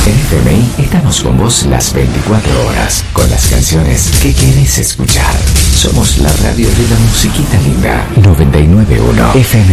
En FMI estamos con vos las 24 horas, con las canciones que querés escuchar. Somos la radio de la musiquita linda. 99.1 FM